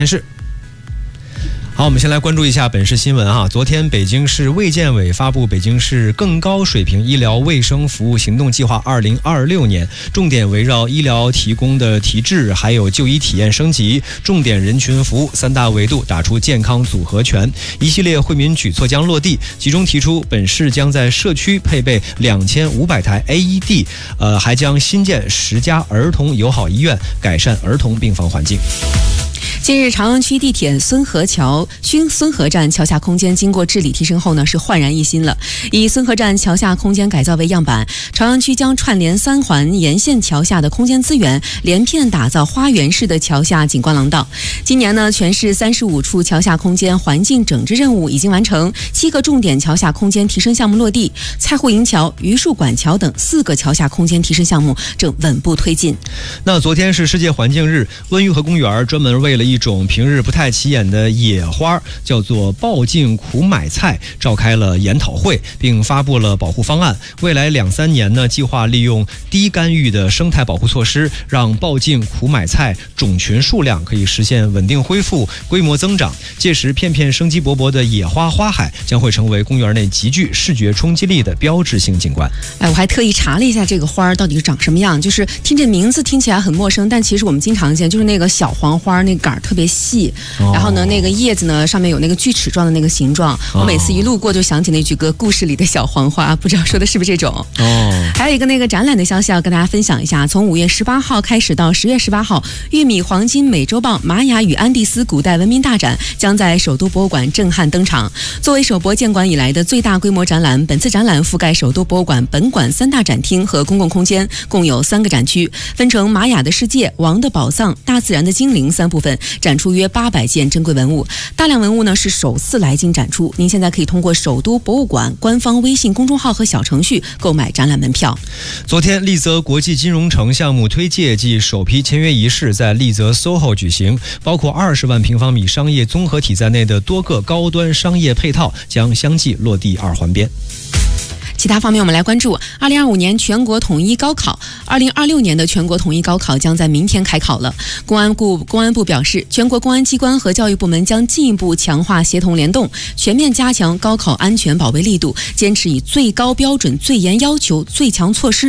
是。好，我们先来关注一下本市新闻啊。昨天，北京市卫健委发布《北京市更高水平医疗卫生服务行动计划2026年》，重点围绕医疗提供的提质，还有就医体验升级、重点人群服务三大维度打出健康组合拳。一系列惠民举措将落地，其中提出本市将在社区配备2500台 AED， 还将新建10家儿童友好医院，改善儿童病房环境。 近日，朝阳区地铁孙河站桥下空间经过治理提升后呢，是焕然一新了。以孙河站桥下空间改造为样板，朝阳区将串联3环沿线桥下的空间资源，连片打造花园式的桥下景观廊道。今年呢，全市35处桥下空间环境整治任务已经完成，7个重点桥下空间提升项目落地，菜户营桥、榆树管桥等4个桥下空间提升项目正稳步推进。 那昨天是世界环境日，温榆河公园专门为了一种平日不太起眼的野花，叫做抱茎苦买菜，召开了研讨会，并发布了保护方案。未来2-3年呢，计划利用低干预的生态保护措施，让抱茎苦买菜种群数量可以实现稳定恢复、规模增长。届时，片片生机勃勃的野花花海将会成为公园内极具视觉冲击力的标志性景观。 我还特意查了一下这个花到底是长什么样，就是听这名字听起来很陌生，但其实我们经常见，就是那个小黄花，那杆儿特别细，然后呢，那个叶子呢上面有那个锯齿状的那个形状。我每次一路过就想起那句歌，故事里的小黄花，不知道说的是不是这种。还有一个那个展览的消息要跟大家分享一下，从5月18号开始到10月18号，玉米黄金美洲豹玛雅与安第斯古代文明大展将在首都博物馆震撼登场。作为首博建馆以来的最大规模展览，本次展览覆盖首都博物馆本馆3大展厅和公共空间，共有3个展区，分成玛雅的世界、王的宝藏、大自然的精灵3部分，展出约800件珍贵文物。大量文物呢是首次来京展出，您现在可以通过首都博物馆官方微信公众号和小程序购买展览门票。 昨天，丽泽国际金融城项目推介暨首批签约仪式在丽泽 SOHO 举行，包括20万平方米商业综合体在内的多个高端商业配套将相继落地2环边。 其他方面，我们来关注2025年全国统一高考。2026年的全国统一高考将在明天开考了。公安部表示，全国公安机关和教育部门将进一步强化协同联动，全面加强高考安全保卫力度，坚持以最高标准、最严要求、最强措施